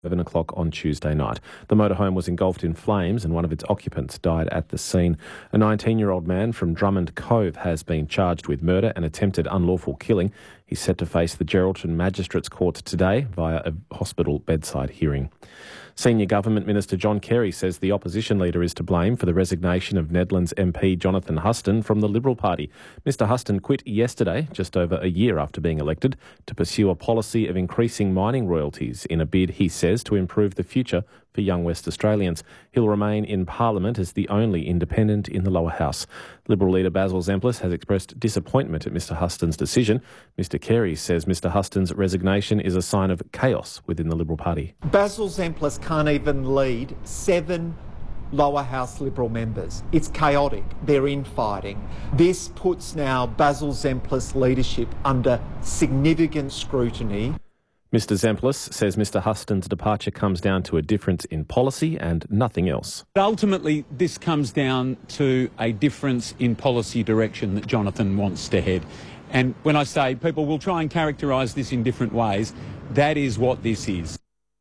11 o'clock on Tuesday night. The motorhome was engulfed in flames and one of its occupants died at the scene. A 19-year-old man from Drummond Cove has been charged with murder and attempted unlawful killing. He's set to face the Geraldton Magistrates Court today via a hospital bedside hearing. Senior Government Minister John Kerry says the opposition leader is to blame for the resignation of Nedlands MP Jonathan Huston from the Liberal Party. Mr Huston quit yesterday, just over a year after being elected, to pursue a policy of increasing mining royalties in a bid, he says, to improve the future for young West Australians. He'll remain in Parliament as the only independent in the lower house. Liberal leader Basil Zemplis has expressed disappointment at Mr Huston's decision. Mr Kerry says Mr Huston's resignation is a sign of chaos within the Liberal Party. Basil Zemplis can't even lead 7 lower house Liberal members. It's chaotic. They're infighting. This puts now Basil Zemplis' leadership under significant scrutiny. Mr Zemplis says Mr Huston's departure comes down to a difference in policy and nothing else. Ultimately, this comes down to a difference in policy direction that Jonathan wants to head. And when I say people will try and characterise this in different ways, that is what this is.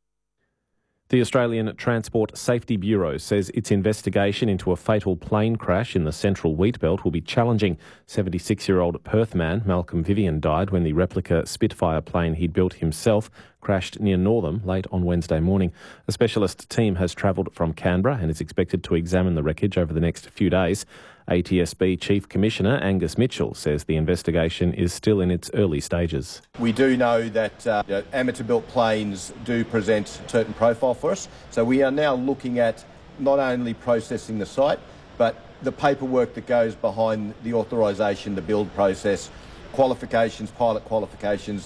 The Australian Transport Safety Bureau says its investigation into a fatal plane crash in the central wheatbelt will be challenging. 76-year-old Perth man Malcolm Vivian died when the replica Spitfire plane he'd built himself crashed near Northam late on Wednesday morning. A specialist team has travelled from Canberra and is expected to examine the wreckage over the next few days. ATSB Chief Commissioner Angus Mitchell says the investigation is still in its early stages. We do know that amateur-built planes do present a certain profile for us, so we are now looking at not only processing the site, but the paperwork that goes behind the authorisation, the build process, qualifications, pilot qualifications.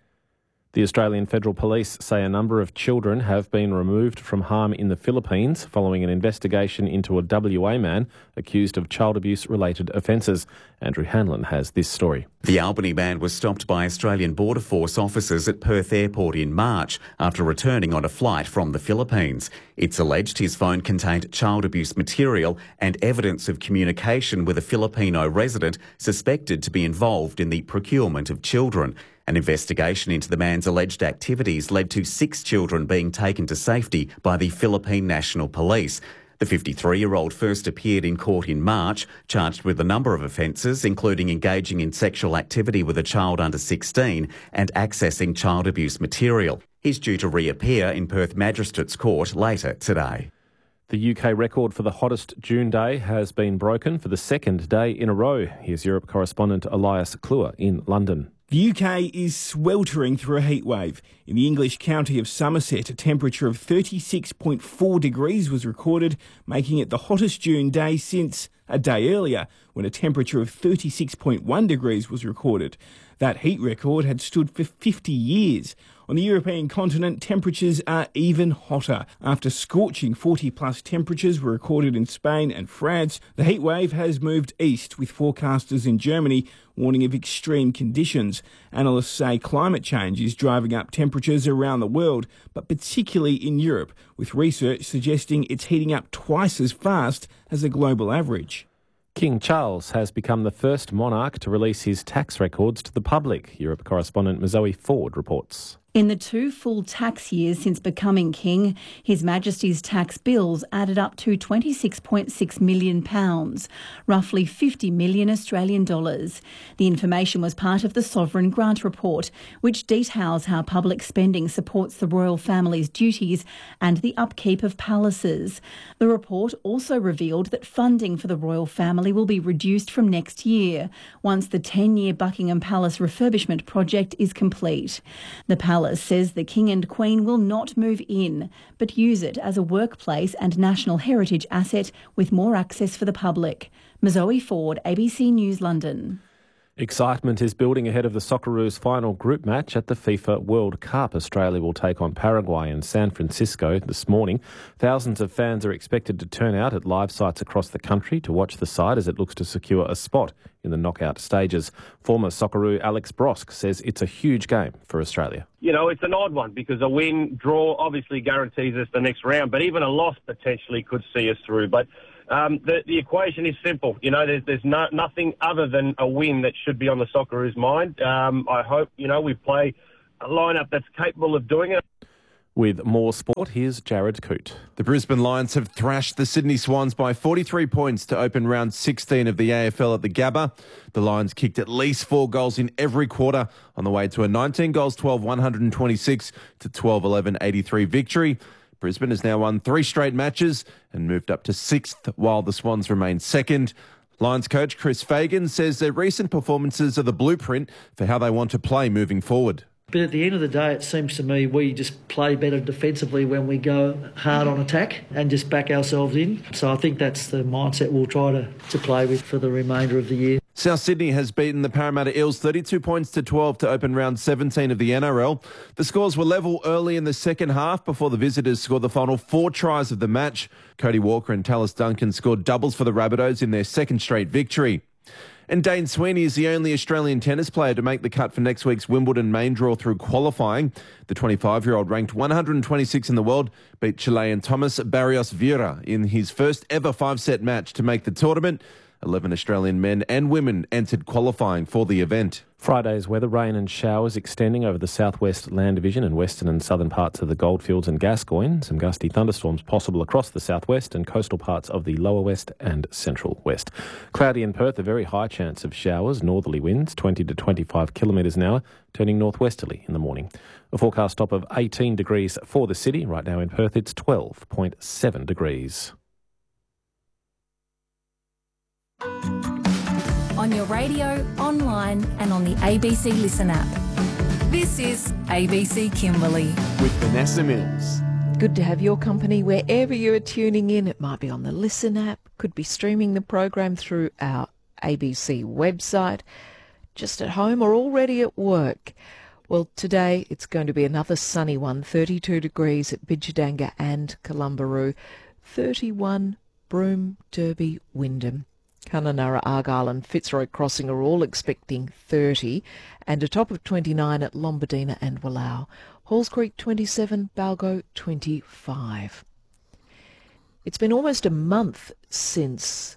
The Australian Federal Police say a number of children have been removed from harm in the Philippines following an investigation into a WA man accused of child abuse-related offences. Andrew Hanlon has this story. The Albany man was stopped by Australian Border Force officers at Perth Airport in March after returning on a flight from the Philippines. It's alleged his phone contained child abuse material and evidence of communication with a Filipino resident suspected to be involved in the procurement of children. An investigation into the man's alleged activities led to 6 children being taken to safety by the Philippine National Police. The 53-year-old first appeared in court in March, charged with a number of offences, including engaging in sexual activity with a child under 16 and accessing child abuse material. He's due to reappear in Perth Magistrates Court later today. The UK record for the hottest June day has been broken for the second day in a row. Here's Europe correspondent Elias Kluwer in London. The UK is sweltering through a heatwave. In the English county of Somerset, a temperature of 36.4 degrees was recorded, making it the hottest June day since a day earlier, when a temperature of 36.1 degrees was recorded. That heat record had stood for 50 years. On the European continent, temperatures are even hotter. After scorching 40-plus temperatures were recorded in Spain and France, the heatwave has moved east, with forecasters in Germany warning of extreme conditions. Analysts say climate change is driving up temperatures around the world, but particularly in Europe, with research suggesting it's heating up twice as fast as the global average. King Charles has become the first monarch to release his tax records to the public. Europe correspondent Mazoe Ford reports. In the 2 full tax years since becoming king, His Majesty's tax bills added up to £26.6 million, roughly 50 million Australian dollars. The information was part of the Sovereign Grant Report, which details how public spending supports the royal family's duties and the upkeep of palaces. The report also revealed that funding for the royal family will be reduced from next year, once the 10-year Buckingham Palace refurbishment project is complete. The palace says the King and Queen will not move in, but use it as a workplace and national heritage asset with more access for the public. Mazoe Ford, ABC News, London. Excitement is building ahead of the Socceroos' final group match at the FIFA World Cup. Australia will take on Paraguay in San Francisco this morning. Thousands of fans are expected to turn out at live sites across the country to watch the side as it looks to secure a spot in the knockout stages. Former Socceroo Alex Brosk says it's a huge game for Australia. You know, it's an odd one because a win, draw obviously guarantees us the next round, but even a loss potentially could see us through. But the equation is simple. You know, there's nothing other than a win that should be on the Socceroos' mind. I hope, we play a lineup that's capable of doing it. With more sport, here's Jared Coote. The Brisbane Lions have thrashed the Sydney Swans by 43 points to open round 16 of the AFL at the Gabba. The Lions kicked at least 4 goals in every quarter on the way to a 19 goals 12 126 to 12-11 83 victory. Brisbane has now won 3 straight matches and moved up to 6th while the Swans remain second. Lions coach Chris Fagan says their recent performances are the blueprint for how they want to play moving forward. But at the end of the day, it seems to me we just play better defensively when we go hard on attack and just back ourselves in. So I think that's the mindset we'll try to play with for the remainder of the year. South Sydney has beaten the Parramatta Eels 32 points to 12 to open round 17 of the NRL. The scores were level early in the second half before the visitors scored the final 4 tries of the match. Cody Walker and Tallis Duncan scored doubles for the Rabbitohs in their second straight victory. And Dane Sweeney is the only Australian tennis player to make the cut for next week's Wimbledon main draw through qualifying. The 25-year-old, ranked 126 in the world, beat Chilean Thomas Barrios Vieira in his first ever 5-set match to make the tournament. 11 Australian men and women entered qualifying for the event. Friday's weather, rain and showers extending over the southwest land division and western and southern parts of the Goldfields and Gascoyne. Some gusty thunderstorms possible across the southwest and coastal parts of the lower west and central west. Cloudy in Perth, a very high chance of showers, northerly winds 20 to 25 kilometres an hour, turning northwesterly in the morning. A forecast top of 18 degrees for the city. Right now in Perth, it's 12.7 degrees. On your radio, online and on the ABC Listen app. This is ABC Kimberley. With Vanessa Mills. Good to have your company wherever you are tuning in. It might be on the Listen app, could be streaming the program through our ABC website, just at home or already at work. Well, today it's going to be another sunny one, 32 degrees at Bidjadanga and Columbaroo, 31 Broome, Derby, Wyndham. Kununurra, Argyle and Fitzroy Crossing are all expecting 30 and a top of 29 at Lombardina and Wallau. Halls Creek 27, Balgo 25. It's been almost a month since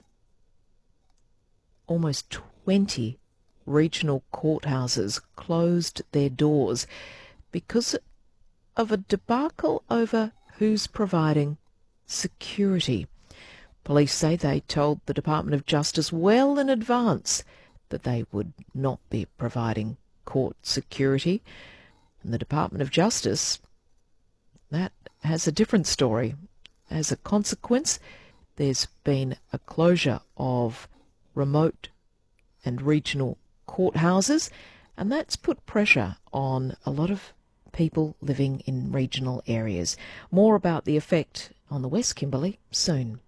almost 20 regional courthouses closed their doors because of a debacle over who's providing security. Police say they told the Department of Justice well in advance that they would not be providing court security. And the Department of Justice, that has a different story. As a consequence, there's been a closure of remote and regional courthouses, and that's put pressure on a lot of people living in regional areas. More about the effect on the West Kimberley soon.